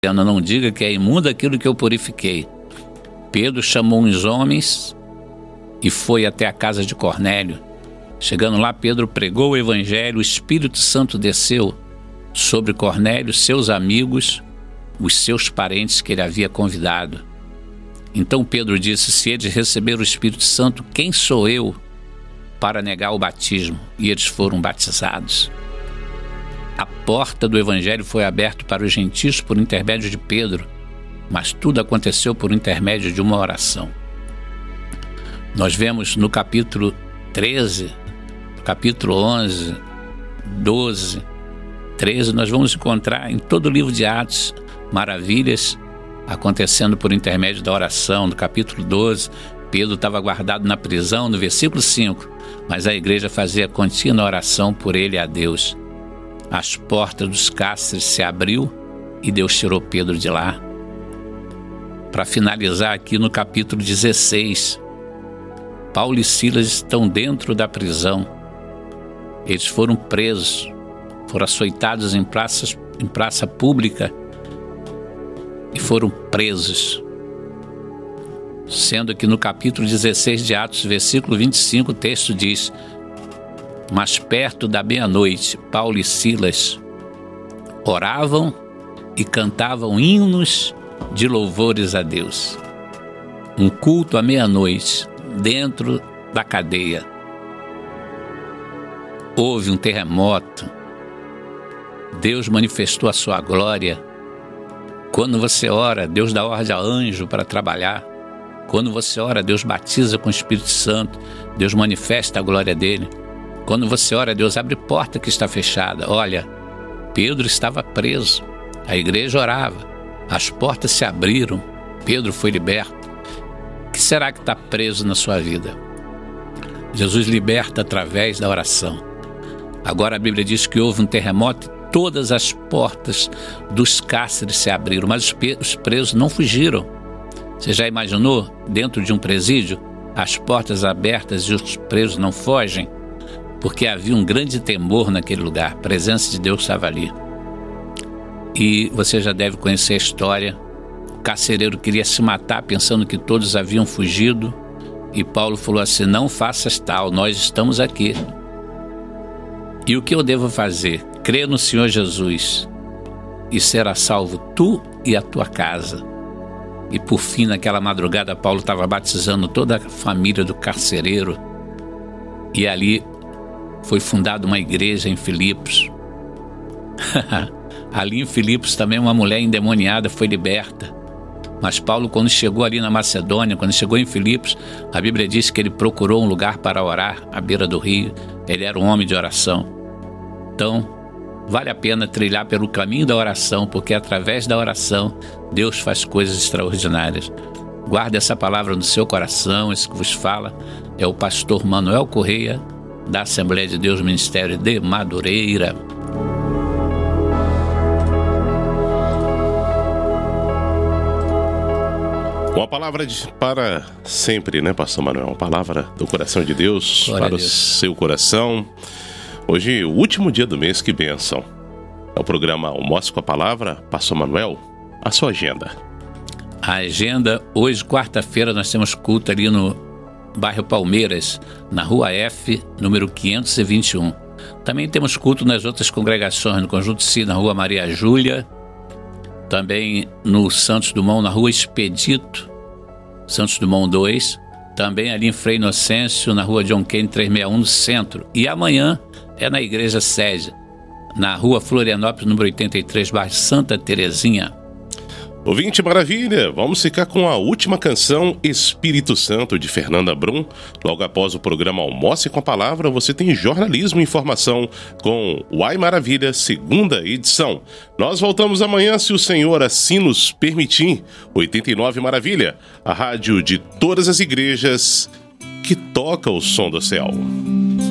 não diga que é imundo aquilo que eu purifiquei. Pedro chamou uns homens e foi até a casa de Cornélio. Chegando lá, Pedro pregou o evangelho, o Espírito Santo desceu sobre Cornélio, seus amigos, os seus parentes que ele havia convidado. Então Pedro disse: se eles receberam o Espírito Santo, quem sou eu para negar o batismo? E eles foram batizados. A porta do evangelho foi aberta para os gentios por intermédio de Pedro, mas tudo aconteceu por intermédio de uma oração. Nós vemos no capítulo 13, capítulo 11, 12, 13, nós vamos encontrar em todo o livro de Atos maravilhas acontecendo por intermédio da oração. No capítulo 12, Pedro estava guardado na prisão, no versículo 5, mas a igreja fazia contínua oração por ele a Deus. As portas dos cárceres se abriu e Deus tirou Pedro de lá. Para finalizar aqui no capítulo 16, Paulo e Silas estão dentro da prisão. Eles foram presos, foram açoitados em praça pública e foram presos. Sendo que no capítulo 16 de Atos, versículo 25, o texto diz: mas perto da meia-noite, Paulo e Silas oravam e cantavam hinos de louvores a Deus. Um culto à meia-noite, dentro da cadeia. Houve um terremoto. Deus manifestou a sua glória. Quando você ora, Deus dá ordem ao anjo para trabalhar. Quando você ora, Deus batiza com o Espírito Santo. Deus manifesta a glória dele. Quando você ora, Deus abre porta que está fechada. Olha, Pedro estava preso. A igreja orava. As portas se abriram. Pedro foi liberto. O que será que está preso na sua vida? Jesus liberta através da oração. Agora a Bíblia diz que houve um terremoto e todas as portas dos cárceres se abriram, mas os presos não fugiram. Você já imaginou, dentro de um presídio, as portas abertas e os presos não fogem? Porque havia um grande temor naquele lugar, a presença de Deus estava ali. E você já deve conhecer a história. O carcereiro queria se matar pensando que todos haviam fugido, e Paulo falou assim: não faças tal, nós estamos aqui. E o que eu devo fazer? Crer no Senhor Jesus e será salvo tu e a tua casa. E por fim, naquela madrugada, Paulo estava batizando toda a família do carcereiro, e ali foi fundada uma igreja em Filipos. Ali em Filipos também uma mulher endemoniada foi liberta. Mas Paulo, quando chegou ali na Macedônia, quando chegou em Filipos, a Bíblia diz que ele procurou um lugar para orar à beira do rio. Ele era um homem de oração. Então, vale a pena trilhar pelo caminho da oração, porque através da oração Deus faz coisas extraordinárias. Guarde essa palavra no seu coração. Esse que vos fala é o pastor Manuel Correia, da Assembleia de Deus Ministério de Madureira. Uma palavra para sempre, né, pastor Manuel? Uma palavra do coração de Deus. Glória para o seu coração. Hoje, o último dia do mês, que bênção. É o programa Almoce com a Palavra. Pastor Manuel, a sua agenda. A agenda, hoje, quarta-feira, nós temos culto ali no bairro Palmeiras, na Rua F, número 521. Também temos culto nas outras congregações, no Conjunto Si, na Rua Maria Júlia, também no Santos Dumont, na Rua Expedito, Santos Dumont 2, também ali em Frei Inocêncio, na Rua John Kennedy 361, no centro. E amanhã é na Igreja Sede, na Rua Florianópolis, número 83, bairro Santa Terezinha. Ouvinte maravilha, vamos ficar com a última canção, Espírito Santo, de Fernanda Brum. Logo após o programa Almoce com a Palavra, você tem jornalismo e informação com Uai Maravilha, segunda edição. Nós voltamos amanhã, se o Senhor assim nos permitir. 89 Maravilha, a rádio de todas as igrejas que toca o som do céu.